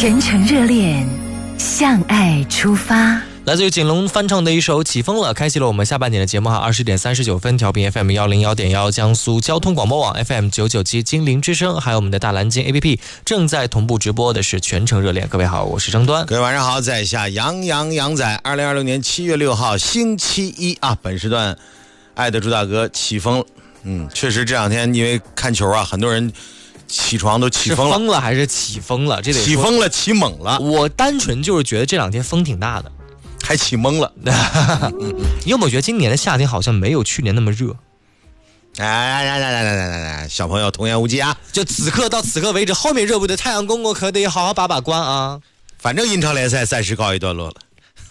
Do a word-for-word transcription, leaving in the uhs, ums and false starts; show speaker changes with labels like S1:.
S1: 全程热恋，向爱出发。
S2: 来自于锦龙翻唱的一首《起风了》，开启了我们下半点的节目哈。二十点三十九分，调频 F M 幺零幺点幺，江苏交通广播网 F M 九九七，金陵之声，还有我们的大蓝鲸 A P P 正在同步直播的是全程热恋。各位好，我是张端。
S3: 各位晚上好，在下杨洋杨仔。二零二六年七月六号星期一啊，本时段爱的朱大哥起风了。嗯，确实这两天因为看球啊，很多人起床都起风了。
S2: 是疯了还是起风了？这得
S3: 起风了，起猛了。
S2: 我单纯就是觉得这两天风挺大的。
S3: 还起懵了。
S2: 你有没有觉得今年的夏天好像没有去年那么热？
S3: 哎来来来来来来来，小朋友童言无忌啊！
S2: 就此刻到此刻为止，后面热不的太阳公公可得好好把把关啊！
S3: 反正英超联赛赛事告一段落了。